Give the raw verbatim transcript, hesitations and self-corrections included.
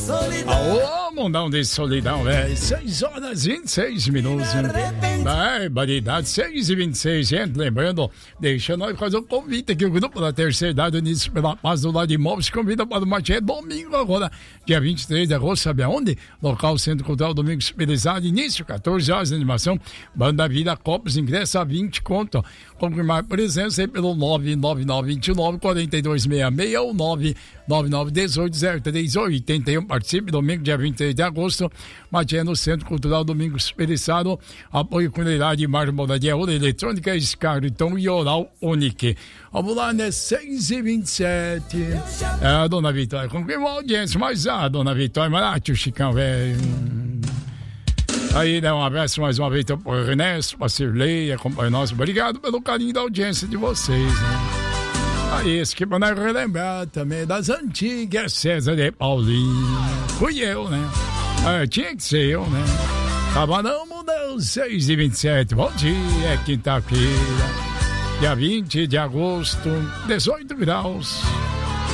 Alô, mundão de solidão, velho. seis horas e vinte e seis minutos. Barbaridade, seis e vinte e seis, gente. Lembrando, deixa nós fazer um convite aqui. O grupo da Terceira Idade Unidos pela Paz do Lar de Imóveis convida para o Machê domingo agora, dia vinte e três de agosto, sabe aonde? Local Centro Cultural Domingos Civilizado, início, quatorze horas de animação. Banda Vida Copos, ingresso a vinte conto. Confirmar presença aí pelo nove nove nove dois nove quatro dois seis seis ou nove nove nove um oito zero três oito um. Participe domingo, dia vinte e três de agosto. Matinha no Centro Cultural Domingos Civilizado. Apoio com unidade, imagem, modadia, ouro eletrônica, cartão e oral Unique. Vamos lá, né? seis e vinte e sete. É, a dona Vitória confirmou a audiência, mas a dona Vitória, mas o Chicão, velho. Aí, né, um abraço mais uma vez para o Ernesto, para a Cirlei, acompanha nós. Obrigado pelo carinho da audiência de vocês, né? Aí, esse que para nós relembrar também das antigas César de Paulinho. Fui eu, né? Ah, tinha que ser eu, né? Tava não mudando, seis e vinte e sete. Bom dia, é quinta-feira, dia vinte de agosto, dezoito graus.